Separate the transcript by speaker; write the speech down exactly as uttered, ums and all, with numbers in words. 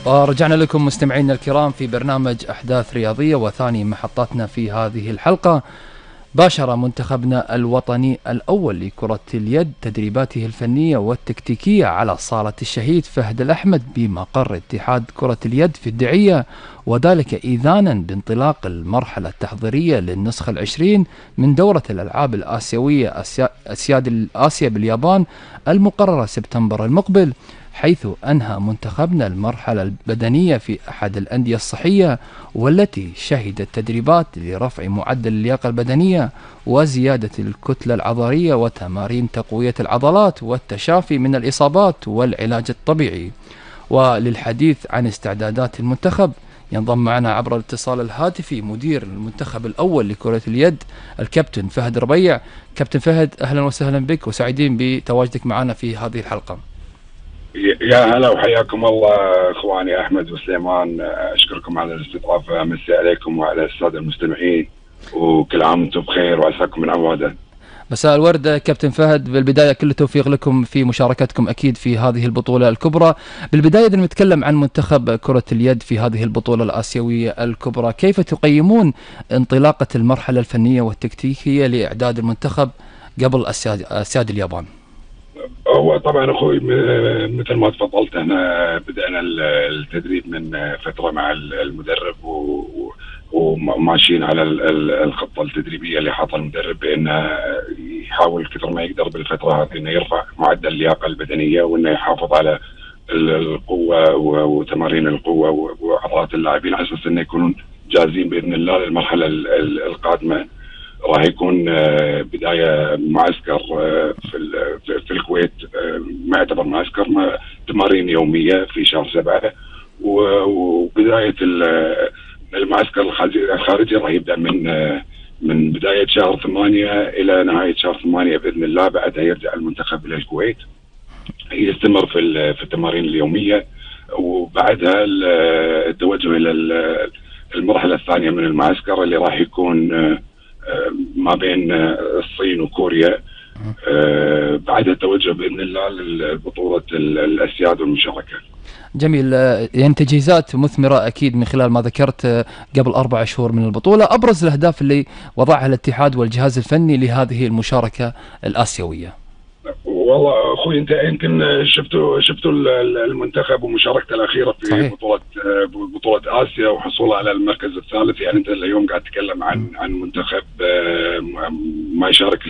Speaker 1: ورجعنا لكم مستمعينا الكرام في برنامج أحداث رياضية، وثاني محطاتنا في هذه الحلقة. باشر منتخبنا الوطني الأول لكرة اليد تدريباته الفنية والتكتيكية على صالة الشهيد فهد الأحمد بمقر اتحاد كرة اليد في الدعية، وذلك إذانا بانطلاق المرحلة التحضيرية للنسخة العشرين من دورة الألعاب الآسيوية أسياد آسيا باليابان المقررة سبتمبر المقبل، حيث أنهى منتخبنا المرحلة البدنية في أحد الأندية الصحية، والتي شهدت تدريبات لرفع معدل اللياقة البدنية وزيادة الكتلة العضلية وتمارين تقوية العضلات والتشافي من الإصابات والعلاج الطبيعي. وللحديث عن استعدادات المنتخب ينضم معنا عبر الاتصال الهاتفي مدير المنتخب الأول لكرة اليد الكابتن فهد ربيع. كابتن فهد، أهلا وسهلا بك وسعيدين بتواجدك معنا في هذه الحلقة.
Speaker 2: يا هلا وحياكم الله اخواني احمد وسليمان، اشكركم على الاستضافه. مسي عليكم وعلى الساده المستمعين، وكل عام وانتم بخير وعساكم من عواده.
Speaker 1: مساء الورد كابتن فهد، بالبدايه كل التوفيق لكم في مشاركتكم اكيد في هذه البطوله الكبرى. بالبدايه نتكلم عن منتخب كره اليد في هذه البطوله الاسيويه الكبرى، كيف تقيمون انطلاقه المرحله الفنيه والتكتيكيه لاعداد المنتخب قبل اسياد, أسياد اليابان؟
Speaker 2: هو طبعا اخوي مثل ما تفضلت، احنا بدأنا التدريب من فترة مع المدرب وماشيين على الخطة التدريبية اللي حاطها المدرب، بانه يحاول كثر ما يقدر بالفترة هذه انه يرفع معدل اللياقة البدنية، وانه يحافظ على القوة وتمارين القوة وعضلات اللاعبين على اساس انه يكونون جاهزين باذن الله للمرحلة القادمة. راح يكون بداية معسكر في في الكويت، ما يعتبر معسكر، تمارين يومية في شهر سبعة، وبداية المعسكر الخارجي راح يبدأ من من بداية شهر ثمانية إلى نهاية شهر ثمانية بإذن الله. بعدها يرجع المنتخب إلى الكويت يستمر في في التمارين اليومية، وبعدها التوجه إلى المرحلة الثانية من المعسكر اللي راح يكون ما بين الصين وكوريا. أه بعد التوجه بإذن الله لبطولة الأسياد والمشاركة.
Speaker 1: جميل، يعني تجهيزات مثمرة أكيد من خلال ما ذكرت قبل أربع شهور من البطولة. أبرز الأهداف اللي وضعها الاتحاد والجهاز الفني لهذه المشاركة الآسيوية؟
Speaker 2: والله أخوي أنت يمكن شفتوا شفتوا المنتخب ومشاركته الأخيرة في صحيح. بطولة بطولة آسيا وحصوله على المركز الثالث. يعني أنت اليوم قاعد تتكلم عن عن منتخب ما يشارك